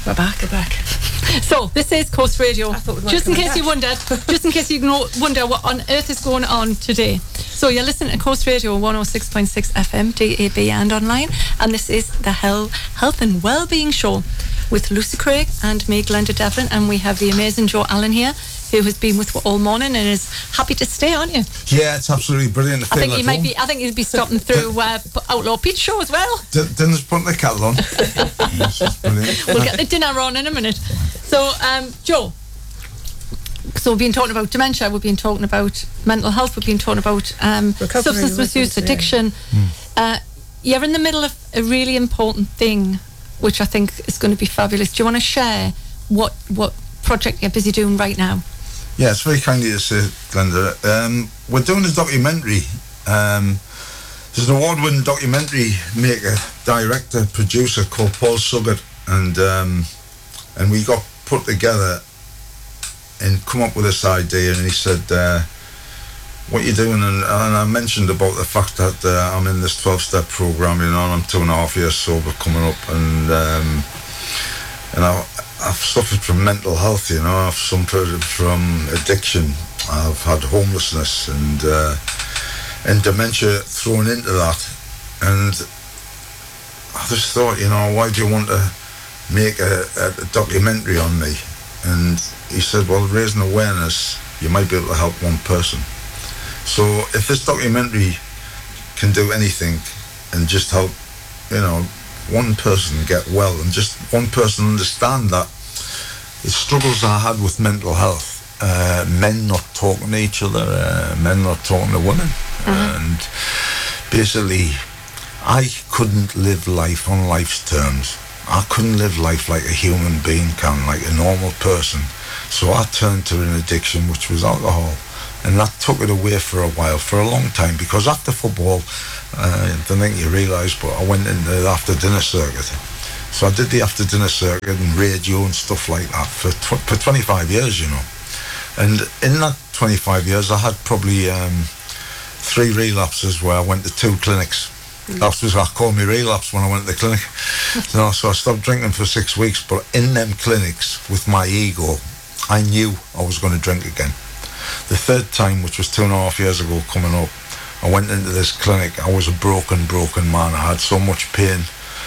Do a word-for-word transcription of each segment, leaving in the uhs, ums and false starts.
We're back. We're back. So, this is Coast Radio. Just in case back. you wondered, just in case you wonder what on earth is going on today. So, you're listening to Coast Radio one oh six point six F M, D A B and online. And this is the Health and Wellbeing Show with Lucy Craig and me, Glenda Devlin. And we have the amazing Joe Allen here, who has been with us all morning and is happy to stay, aren't you? Yeah, it's absolutely brilliant. I think he might be. I think he'll be stopping through uh, Outlaw Pete's show as well. D- dinner's putting the kettle on. Yes, brilliant. We'll get the dinner on in a minute. So, um, Joe. So we've been talking about dementia. We've been talking about mental health. We've been talking about um, substance misuse, addiction. Yeah. Uh, you're in the middle of a really important thing, which I think is going to be fabulous. Do you want to share what what project you're busy doing right now? Yeah, it's very kind of you to say, Glenda. Um, we're doing a documentary. Um, there's an award-winning documentary maker, director, producer called Paul Suggett, and um, and we got put together and come up with this idea. And he said, uh, "What you doing?" And, and I mentioned about the fact that uh, I'm in this twelve-step program, you know, and I'm two and a half years sober coming up, and um, and I. I've suffered from mental health, you know. I've suffered from addiction. I've had homelessness and uh, and dementia thrown into that. And I just thought, you know, why do you want to make a, a documentary on me? And he said, well, raising awareness, you might be able to help one person. So if this documentary can do anything and just help, you know, one person get well and just one person understand that the struggles I had with mental health, uh, men not talking to each other, uh, men not talking to women, mm-hmm. and basically I couldn't live life on life's terms. I couldn't live life like a human being can, like a normal person. So I turned to an addiction, which was alcohol, and that took it away for a while, for a long time, because after football, Uh, I don't think you realise, but I went into the after dinner circuit. So I did the after dinner circuit and radio and stuff like that for tw- for twenty-five years, you know. And in that twenty-five years, I had probably um, three relapses where I went to two clinics. Mm. That was I called me relapse when I went to the clinic. You know, so I stopped drinking for six weeks. But in them clinics, with my ego, I knew I was going to drink again. The third time, which was two and a half years ago, coming up, I went into this clinic. I was a broken, broken man. I had so much pain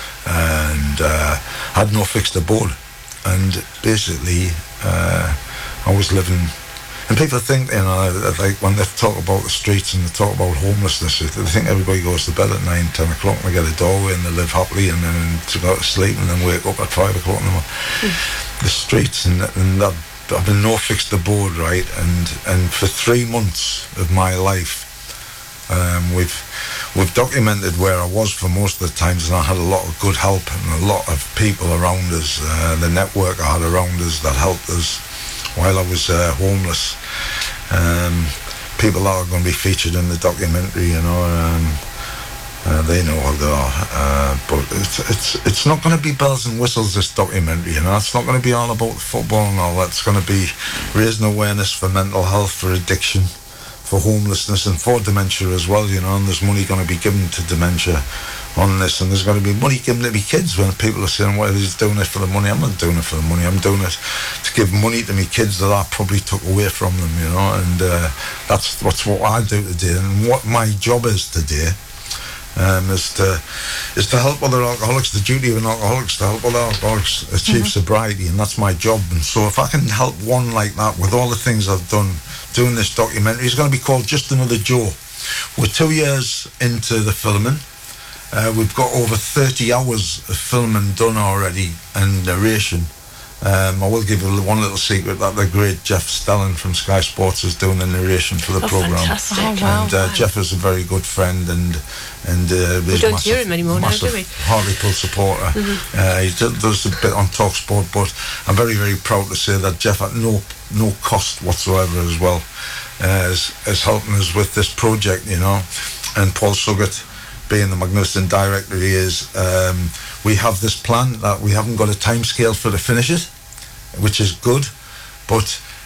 and uh, had no fixed abode. And basically, uh, I was living... And people think, you know, like when they talk about the streets and they talk about homelessness, they think everybody goes to bed at nine, ten o'clock and they get a doorway and they live happily and then to go to sleep and then wake up at five o'clock in the morning. Mm. The streets and, and that, I've been no fixed abode, right? And, and for three months of my life, Um, we've we've documented where I was for most of the times, and I had a lot of good help and a lot of people around us. Uh, the network I had around us that helped us while I was uh, homeless. Um, people that are going to be featured in the documentary, you know, um, uh, they know what they are. Uh, but it's it's it's not going to be bells and whistles, this documentary, you know. It's not going to be all about football and all that. It's going to be raising awareness for mental health, for addiction, for homelessness and for dementia as well, you know. And there's money going to be given to dementia on this, and there's going to be money given to me kids when people are saying, well, he's doing it for the money. I'm not doing it for the money. I'm doing it to give money to me kids that I probably took away from them, you know. And uh, that's, that's what I do today, and what my job is today um, is to is to help other alcoholics. The duty of an alcoholic is to help other alcoholics achieve mm-hmm. sobriety, and that's my job. And so if I can help one like that with all the things I've done doing this documentary, it's going to be called Just Another Joe. We're two years into the filming. Uh, we've got over thirty hours of filming done already and narration. Um, I will give you one little secret that the great Jeff Stelling from Sky Sports is doing the narration for the oh, programme. Fantastic. Oh, wow, and uh, wow. Jeff is a very good friend and and uh, we don't massive, hear him anymore now, do we? Hartlepool supporter. Mm-hmm. Uh, he does a bit on TalkSport, but I'm very, very proud to say that Jeff, at no no cost whatsoever as well, uh, is, is helping us with this project, you know. And Paul Suggett, being the magnificent director he is, um, we have this plan that we haven't got a time scale for to finish it, which is good, but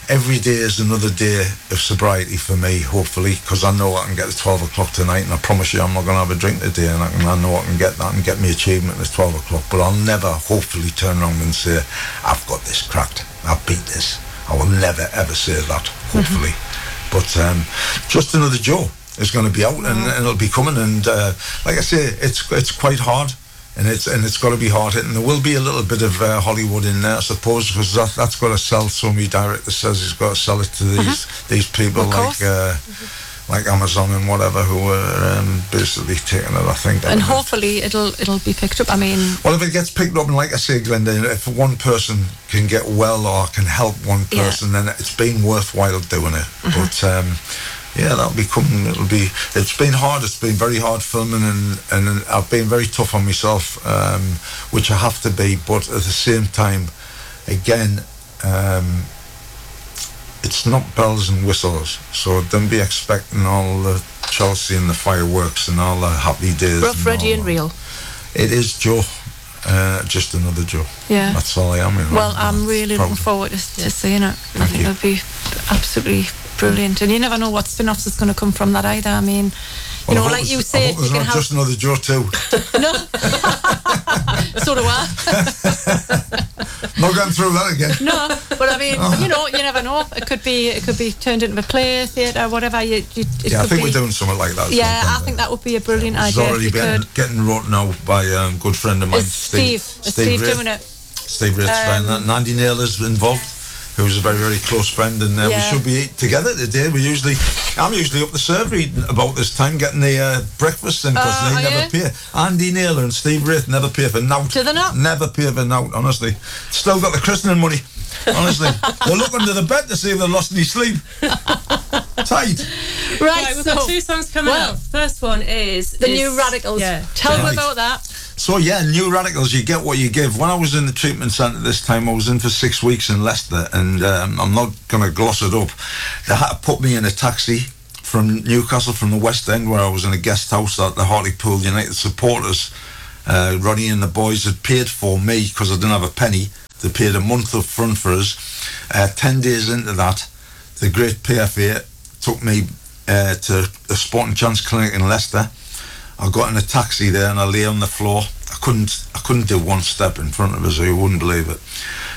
every day is another day of sobriety for me, hopefully, because I know I can get to twelve o'clock tonight, and I promise you I'm not going to have a drink today, and I, can, I know I can get that and get my achievement at twelve o'clock, but I'll never, hopefully, turn around and say, I've got this cracked, I've beat this. I will never, ever say that, hopefully. Mm-hmm. But um, Just Another Joe is going to be out, and, mm-hmm. and it'll be coming, and uh, like I say, it's it's quite hard. And it's and it's got to be hard hitting. There will be a little bit of uh, Hollywood in there, I suppose, because that, that's got to sell. So many director says he's got to sell it to these uh-huh. these people like uh, mm-hmm. like Amazon and whatever, who are um, basically taking it, I think. And hopefully it. it'll it'll be picked up. I mean, well, if it gets picked up, and like I say, Glenda, if one person can get well or can help one person, yeah. then it's been worthwhile doing it. Uh-huh. But. Um, Yeah, that'll be coming. It'll be. It's been hard. It's been very hard filming, and, and I've been very tough on myself, um, which I have to be. But at the same time, again, um, it's not bells and whistles. So don't be expecting all the Chelsea and the fireworks and all the happy days. Rough, ready, and real. It is Joe. Uh, just another Joe. Yeah. That's all I am. In well, I'm really looking forward to, to seeing it. Thank I think you. It'll be absolutely brilliant, and you never know what spin-offs is going to come from that either. I mean, you well, know, like you said, you can have Just Another Joe too. No, so do I. Not going through that again. No, but I mean, oh. you know, you never know. It could be, it could be turned into a play, theatre, whatever. You, you, it yeah, I think be, we're doing something like that. Yeah, I think that would be a brilliant yeah, idea. It's already been getting wrote now by a um, good friend of mine, it's Steve. Steve, Steve, Steve doing it. Steve Raith's um, that. And Andy Naylor's involved, who's a very, very close friend, and uh, yeah. we should be together today. We usually, I'm usually up the servery about this time getting the uh, breakfast in, because uh, they never you? pay. Andy Naylor and Steve Raith never pay for nout. Do they not? Never pay for nout, honestly. Still got the christening money, honestly. We're looking to the bed to see if they lost any sleep. Tight. Right, right, we've so, got two songs coming well, up. First one is The is, New Radicals. Yeah. Tell right. me about that. So yeah, New Radicals, you get what you give. When I was in the treatment centre this time, I was in for six weeks in Leicester, and um, I'm not going to gloss it up. They had to put me in a taxi from Newcastle, from the West End, where I was in a guest house that the Hartlepool United supporters, uh, Ronnie and the boys, had paid for me because I didn't have a penny. They paid a month up front for us. Uh, ten days into that, the great P F A took me uh, to the Sporting Chance Clinic in Leicester. I got in a taxi there and I lay on the floor. I couldn't I couldn't do one step in front of us, so you wouldn't believe it.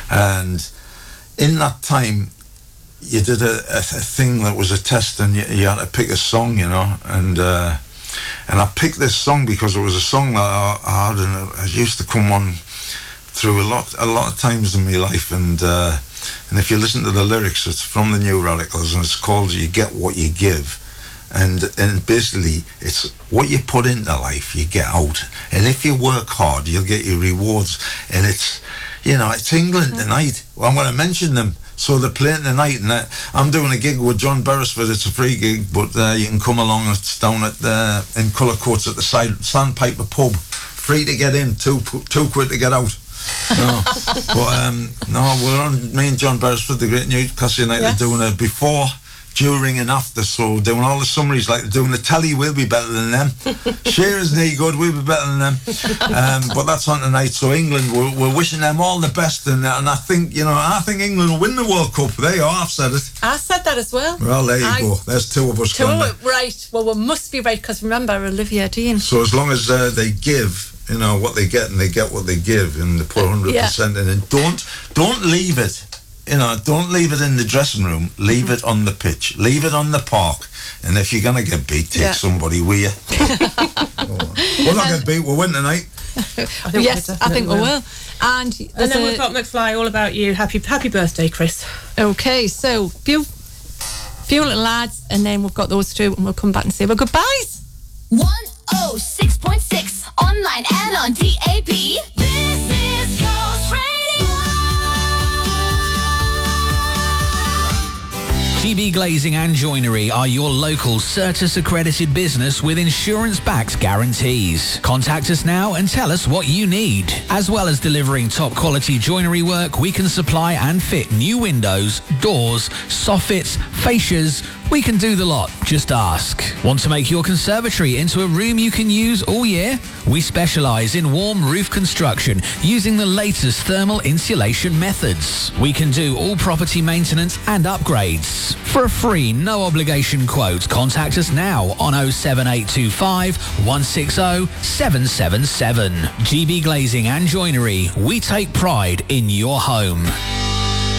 And in that time, you did a, a, a thing that was a test, and you, you had to pick a song, you know. And uh, and I picked this song because it was a song that I, I had, and it used to come on through a lot a lot of times in my life. And uh, and if you listen to the lyrics, it's from the New Radicals, and it's called "You Get What You Give." And and basically, it's what you put into life, you get out. And if you work hard, you'll get your rewards. And it's, you know, it's England tonight. Well, I'm going to mention them. So they're playing tonight, and uh, I'm doing a gig with John Beresford. It's a free gig, but uh, you can come along. It's down at the, in Cullercoats at the side, Sandpiper pub. Free to get in, two two quid to get out. No, but um, no, we're on, me and John Beresford, the great Newcastle United, yes. doing a before, during and after, so doing all the summaries like they're doing the telly. We'll be better than them. Shearer's knee good, we'll be better than them. Um, but that's on tonight. So England, we're, we're wishing them all the best, and, and I think, you know, I think England will win the World Cup. There you are, I've said it. I said that as well. Well, there you I, go. There's two of us. Two of it, right. Well, we must be right, because remember Olivia Dean. So as long as uh, they give, you know, what they get, and they get what they give, and they put one hundred percent yeah. in, and don't don't leave it. You know, don't leave it in the dressing room. Leave mm-hmm. it on the pitch. Leave it on the park. And if you're going to get beat, take yeah. somebody with you. We're not going to beat. We'll win tonight. I think yes, I think we will. will. And, and then we've got McFly, All About You. Happy happy birthday, Chris. Okay, so few, few little lads, and then we've got those two, and we'll come back and say our goodbyes. one oh six point six online and on D A B. This is Coast Radio. G B Glazing and Joinery are your local Certis accredited business with insurance-backed guarantees. Contact us now and tell us what you need. As well as delivering top quality joinery work, we can supply and fit new windows, doors, soffits, fascias, We can do the lot. Just ask. Want to make your conservatory into a room you can use all year? We specialise in warm roof construction using the latest thermal insulation methods. We can do all property maintenance and upgrades. For a free, no obligation quote, contact us now on oh seven eight two five, one six oh, seven seven seven. G B Glazing and Joinery. We take pride in your home.